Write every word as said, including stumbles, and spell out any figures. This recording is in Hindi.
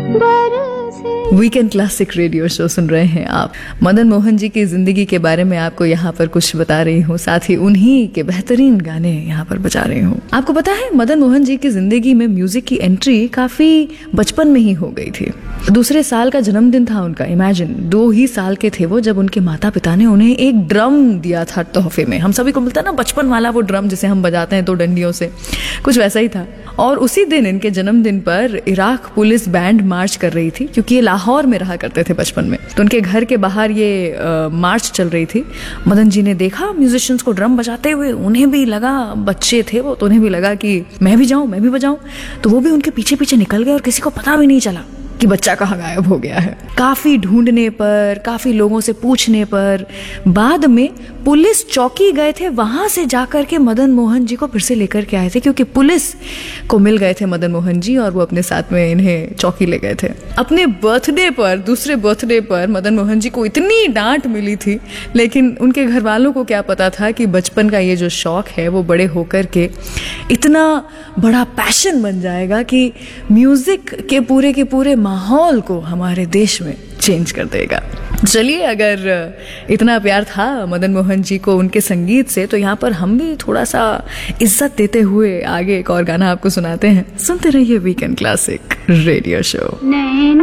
वीकेंड क्लासिक रेडियो शो सुन रहे हैं आप। मदन मोहन जी की जिंदगी के बारे में आपको यहाँ पर कुछ बता रही हूँ, साथ ही उन्हीं के बेहतरीन गाने यहाँ पर बजा रही हूँ। आपको पता है मदन मोहन जी की जिंदगी में म्यूजिक की एंट्री काफी बचपन में ही हो गई थी। दूसरे साल का जन्मदिन था उनका। इमेजिन, दो ही साल के थे वो जब उनके माता पिता ने उन्हें एक ड्रम दिया था तोहफे में। हम सभी को मिलता ना बचपन वाला वो ड्रम जिसे हम बजाते हैं दो डंडियों से, कुछ वैसा ही था। और उसी दिन इनके जन्मदिन पर इराक पुलिस बैंड मार्च कर रही थी, क्योंकि ये लाहौर में रहा करते थे बचपन में। तो उनके घर के बाहर ये आ, मार्च चल रही थी। मदन जी ने देखा म्यूजिशियंस को ड्रम बजाते हुए, उन्हें भी लगा, बच्चे थे वो, तो उन्हें भी लगा कि मैं भी जाऊं, मैं भी बजाऊं। तो वो भी उनके पीछे पीछे निकल गए और किसी को पता भी नहीं चला कि बच्चा कहाँ गायब हो गया है। काफी ढूंढने पर, काफी लोगों से पूछने पर बाद में पुलिस चौकी गए थे, वहां से जाकर के मदन मोहन जी को फिर से लेकर के आए थे, क्योंकि पुलिस को मिल गए थे मदन मोहन जी और वो अपने साथ में इन्हें चौकी ले गए थे। अपने बर्थडे पर, दूसरे बर्थडे पर मदन मोहन जी को इतनी डांट मिली थी, लेकिन उनके घर वालों को क्या पता था कि बचपन का ये जो शौक है वो बड़े होकर के इतना बड़ा पैशन बन जाएगा कि म्यूजिक के पूरे के पूरे माहौल को हमारे देश में चेंज कर देगा। चलिए, अगर इतना प्यार था मदन मोहन जी को उनके संगीत से, तो यहाँ पर हम भी थोड़ा सा इज्जत देते हुए आगे एक और गाना आपको सुनाते हैं। सुनते रहिए वीकेंड क्लासिक रेडियो शो।